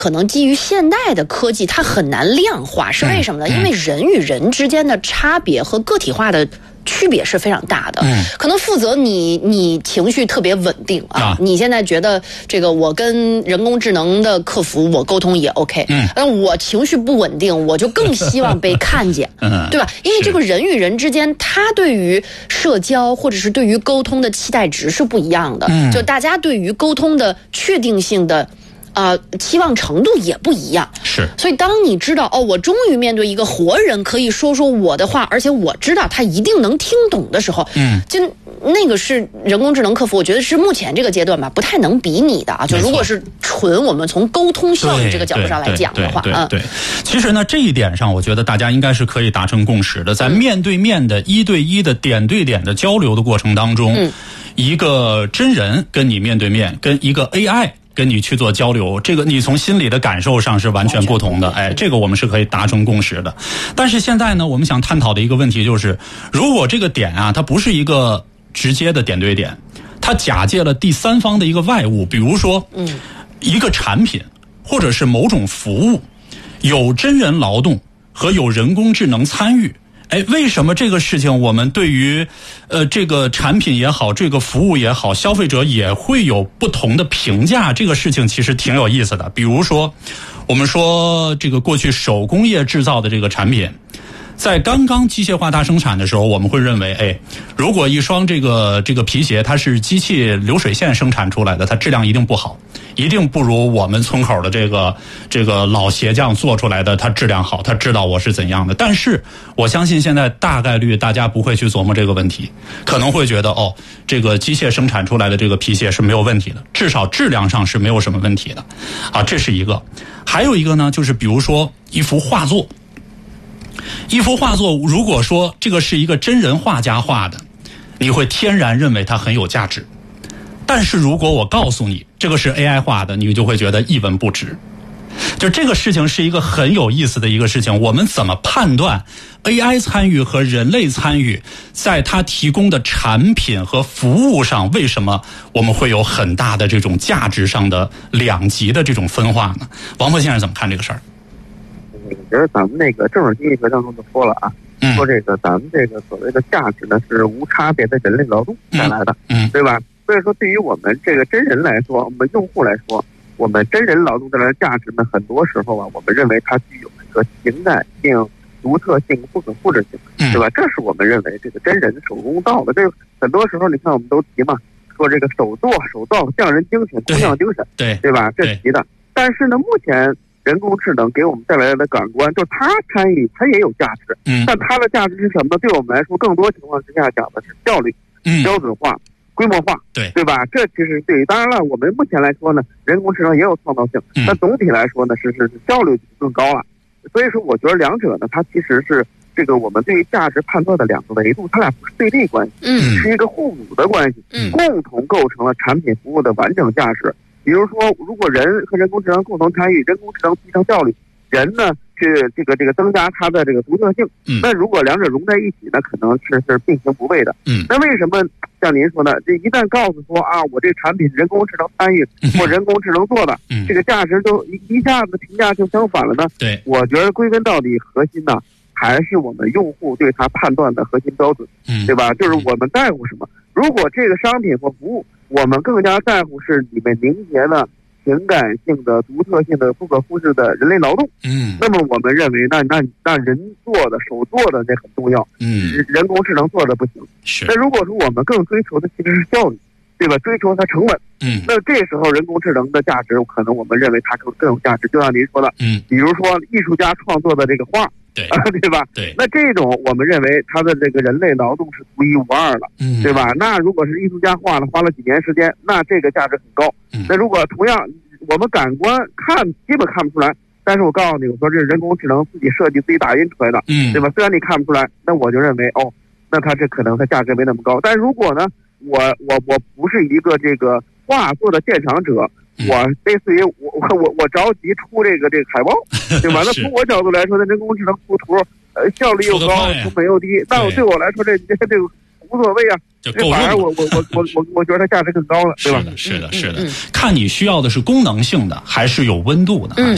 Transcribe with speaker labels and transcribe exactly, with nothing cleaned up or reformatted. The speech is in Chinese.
Speaker 1: 可能基于现代的科技，它很难量化，是为什么呢？因为人与人之间的差别和个体化的区别是非常大的。嗯，可能负责你你情绪特别稳定啊，啊你现在觉得这个我跟人工智能的客服我沟通也 OK， 嗯，但我情绪不稳定，我就更希望被看见，嗯，对吧？因为这个人与人之间，他对于社交或者是对于沟通的期待值是不一样的，嗯，就大家对于沟通的确定性的。呃，期望程度也不一样，
Speaker 2: 是。
Speaker 1: 所以当你知道哦，我终于面对一个活人可以说说我的话，而且我知道他一定能听懂的时候，嗯，就那个是人工智能客服，我觉得是目前这个阶段吧，不太能比拟的啊。就如果是纯我们从沟通效率这个角度上来讲的话，
Speaker 2: 对对对对对。其实呢，这一点上，我觉得大家应该是可以达成共识的，在面对面的一对一的点对点的交流的过程当中，嗯，一个真人跟你面对面，跟一个 A I。跟你去做交流，这个你从心理的感受上是完全不同的，哎，这个我们是可以达成共识的。但是现在呢，我们想探讨的一个问题就是，如果这个点啊，它不是一个直接的点对点，它假借了第三方的一个外物，比如说，嗯，一个产品或者是某种服务，有真人劳动和有人工智能参与。哎，为什么这个事情我们对于呃这个产品也好，这个服务也好，消费者也会有不同的评价？这个事情其实挺有意思的。比如说，我们说这个过去手工业制造的这个产品，在刚刚机械化大生产的时候，我们会认为，哎，如果一双这个这个皮鞋它是机器流水线生产出来的，它质量一定不好，一定不如我们村口的这个这个老鞋匠做出来的它质量好，他知道我是怎样的。但是我相信现在大概率大家不会去琢磨这个问题，可能会觉得哦，这个机械生产出来的这个皮鞋是没有问题的，至少质量上是没有什么问题的啊，这是一个。还有一个呢，就是比如说一幅画作。一幅画作，如果说这个是一个真人画家画的，你会天然认为它很有价值。但是如果我告诉你这个是 A I 画的，你就会觉得一文不值。就这个事情是一个很有意思的一个事情，我们怎么判断 A I 参与和人类参与在它提供的产品和服务上，为什么我们会有很大的这种价值上的两极的这种分化呢？王博先生怎么看这个事儿？
Speaker 3: 我觉得咱们那个政治经济学当中就说了啊，嗯、说这个咱们这个所谓的价值呢是无差别的人类劳动带来的，嗯，嗯对吧？所以说对于我们这个真人来说，我们用户来说，我们真人劳动带来的价值呢，很多时候啊，我们认为它具有一个情感性、独特性、不可复制性，对吧？这是我们认为这个真人手工造的。这个很多时候你看我们都提嘛，说这个手作手造匠人精神、工匠精神，对对吧？这提的。但是呢，目前人工智能给我们带来的感官，就是它参与，它也有价值。嗯，但它的价值是什么呢？对我们来说，更多情况之下讲的是效率、嗯、标准化、规模化，对对吧？这其实对于，当然了，我们目前来说呢，人工智能也有创造性，但总体来说呢，是是效率更高了。所以说，我觉得两者呢，它其实是这个我们对于价值判断的两个维度，它俩不是对立关系，嗯，是一个互补的关系，嗯，共同构成了产品服务的完整价值。比如说，如果人和人工智能共同参与，人工智能提升效率，人呢是这个这个增加它的这个独特性。嗯，那如果两者融在一起呢，可能是是并行不悖的。嗯，那为什么像您说的，这一旦告诉说啊，我这个产品是人工智能参与或人工智能做的，嗯，这个价值就一一下子评价就相反了呢？对，我觉得归根到底核心呢，还是我们用户对它判断的核心标准，嗯，对吧？就是我们在乎什么。如果这个商品或服务，我们更加在乎是里面凝结了情感性的、独特性的、不可复制的人类劳动。嗯，那么我们认为那，那那人做的、手做的那很重要。嗯，人工智能做的不行。是。那如果说我们更追求的其实是效率，对吧？追求它成本。嗯。那这时候人工智能的价值，可能我们认为它更更有价值。就像您说的，嗯，比如说艺术家创作的这个画。对啊，对吧？对，那这种我们认为他的这个人类劳动是独一无二了，嗯，对吧？那如果是艺术家画了，花了几年时间，那这个价值很高。嗯，那如果同样我们感官看基本看不出来，但是我告诉你，我说这是人工智能自己设计、自己打印出来的，嗯，对吧？虽然你看不出来，那我就认为哦，那它这可能它价值没那么高。但如果呢，我我我不是一个这个画作的鉴赏者。我类似于我我我我着急出这个这个海报，对吧？那从我角度来说，那人工智能出图，呃，效率又高，成本又低，但我对我来说，这这这个无所谓啊。这反而我我我我我我觉得它价值更高了，对吧？
Speaker 2: 是的，是的，是的。看你需要的是功能性的，还是有温度的？嗯。